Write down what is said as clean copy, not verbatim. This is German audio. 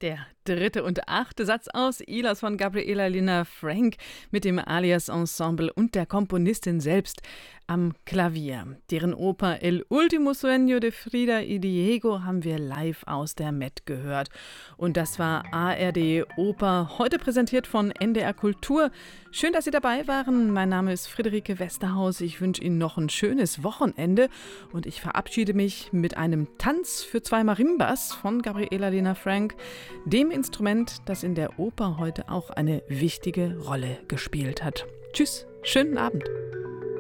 Der dritte und achte Satz aus Ilas von Gabriela Lina Frank mit dem Alias Ensemble und der Komponistin selbst am Klavier. Deren Oper El último sueño de Frida y Diego haben wir live aus der Met gehört. Und das war ARD Oper, heute präsentiert von NDR Kultur. Schön, dass Sie dabei waren. Mein Name ist Friederike Westerhaus. Ich wünsche Ihnen noch ein schönes Wochenende und ich verabschiede mich mit einem Tanz für zwei Marimbas von Gabriela Lina Frank, dem Instrument, das in der Oper heute auch eine wichtige Rolle gespielt hat. Tschüss, schönen Abend.